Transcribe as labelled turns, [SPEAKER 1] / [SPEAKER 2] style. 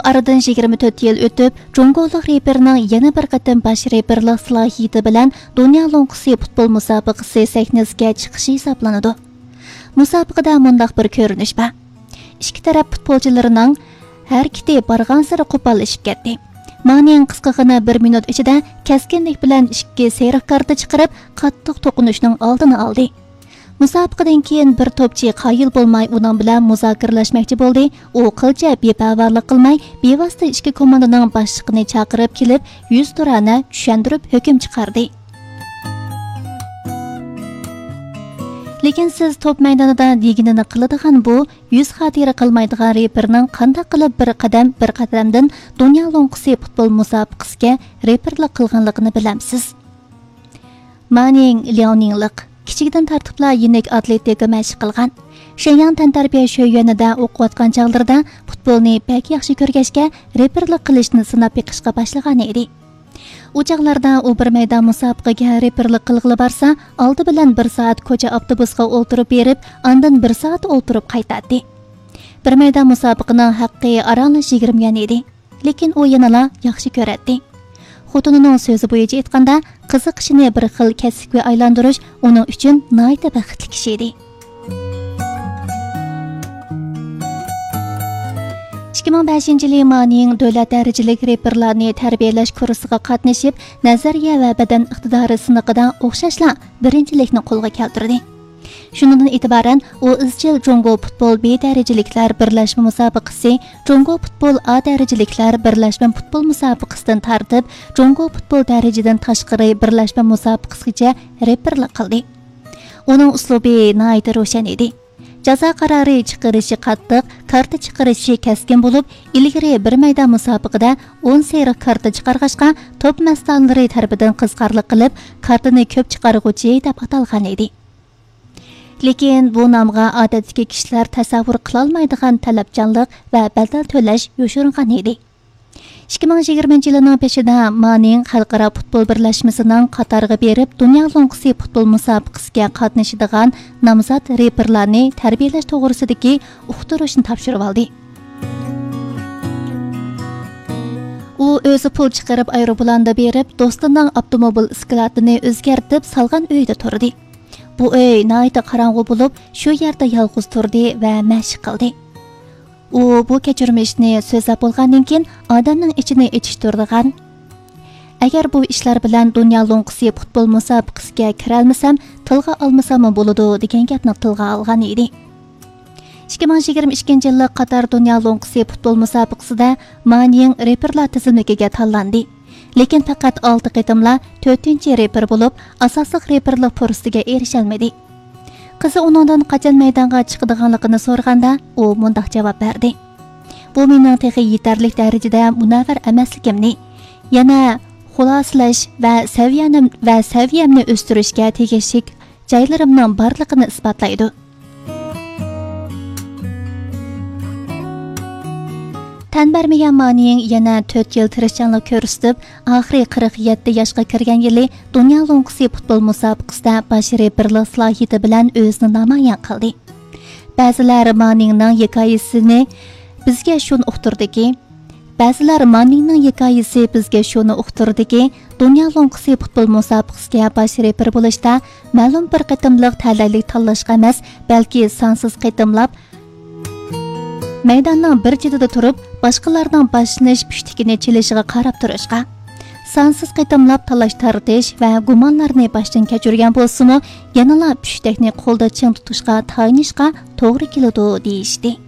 [SPEAKER 1] aradan 24 yil o'tib, Jungoluk reperning yana bir qatam bosh reperlik salohiyati bilan dunyo lo'nqisi futbol musobaqasi sahnasiga chiqishi hisoblanadi. Musobaqada mundaq bir ko'rinish bor. Ikki taraf futbolchilarining harakati bargan sari qo'polishib ketdi. Manining qisqagina 1 minut ichida kaskinlik bilan ikki sariq karta chiqarib, qattiq to'qinishning oldini oldi. Musobaqadan keyin bir to'pchi qoyil bo'lmay uning bilan muzokiralashmoqchi bo'ldi. U qilcha beparvarlik qilmay, bevosita ikki komandaning boshlig'ini chaqirib kelib, 100 turani tushuntirib hukm chiqardi. Lekin siz top maydonida deginini qiladigan bu 100 xatira qilmaydigan reperning qanday qilib bir qadamdan dunyo lo'nqisi futbol musobaqasiga reperlik qilganligini bilamsiz. Maning Leoninglik kichikdan tartibla yenik atletika mashq qilgan. Shenyang tantarbiya sho'yonida o'qiyotgan chog'larida futbolni pek yaxshi ko'rgachga reperlik qilishni sinab yiqishga boshlagan edi. U chog'larda u bir maydon musobaqaga reperlik qilg'ili borsa, oldi bilan 1 soat ko'cha avtobusga o'ltirib berib, ondan 1 soat o'ltirib qaytadi. Bir maydon musobaqaning haqqi aralash 20 yan edi. Lekin u yanala yaxshi ko'radi. Xotinining so'zi bo'yicha aytganda, qiziqishini bir xil kasbga aylantirish uning uchun nihoyat baxtli kishi edi. 2005-yili Maning davlat darajalik reperlarni tarbiyalash kursiga qatnashib, nazariya va badan iqtidori siniqidan o'xshashla birinchilikni qo'lga keltirdi. Shundan e'tiboran u izchil Jongo futbol B darajaliklar birlashma musobaqasi, Jongo futbol A darajaliklar birlashma futbol musobaqasidan tartib, Jongo futbol darajadan tashqari birlashma musobaqasigacha reperlik qildi. Uning uslubi nihoyat ro'shan edi. Jazo qarori chiqarishi qattiq, karta chiqarishi kaskin bo'lib, ilgari bir maydon musobaqada 10 sariq karta chiqarg'ashqa top mas'ullari tarafidan qizqarlik qilib, kartani ko'p chiqarg'uvchi deb atalgan edi. Lekin bu nomga odatdagi kishilar tasavvur qila olmaydigan talabchanlik va badal to'lash yoshiringan edi. 2020-yilning beshida Maning xalqaro futbol birlashmasining qatoriga berib, dunyo lo'nqisi futbol musobaqasiga qatnashadigan nomzod reperlarni tarbiyalash to'g'risidagi uqtirishni topshirib oldi. U o'zi pul chiqarib aeroplanda berib, do'stining avtomobil sklatini o'zgartirib salgan uyda turdi. Bu uy nihoyat qorong'u bo'lib, shu yerda yolg'iz turdi va mashq qildi. U bu kechirmishni so'zlab bo'lgandan keyin odamning ichini echishtirdigan. Agar bu ishlar bilan dunyo lo'nqisi futbol musobaqasiga kira olmasam, tilga olmasam bo'ladi degan gapni tilga olgan edi. 2022-yilda Qatar dunyo lo'nqisi futbol musobaqasida Maning reperlar tizimiga tanlandi. Lekin faqat 6 qitimla 4-reper bo'lib, asosiy reperlik fursatiga erisha olmadi. Qizi uningdan qachon maydonga chiqadiganligini so'raganda, u mundaq javob berdi. Bu mening texi yetarli darajada munavvar emasligimni, yana xulosalash va saviyamni o'stirishga tegishli joylarimning borligini isbotlaydi. Tan bermagan Maning yana 4 yil tirishchanlik ko'rsatib, oxiri 47 yoshga kirgan yili dunyo lo'nqisi futbol musobaqasida bosh reperlik salohiyati bilan o'zini namoyon qildi. Ba'zilar Maningning hikoyasini bizga shuni uqtirdiki, dunyo lo'nqisi futbol musobaqasiga bosh reper bo'lishda ma'lum bir qitimliq tallaylik tanlashga emas, balki sonsiz qitimlab maydonning bir chetida turib, boshqalarning boshlanish pushtigini chilishiga qarab turishga, sonsiz qitimlab talash tartish va gumonlarni boshdan kechirgan bo'lsa-mu, yanala pushtakni qo'lda ching tutishga, tayinishga to'g'ri keladi deyishdi.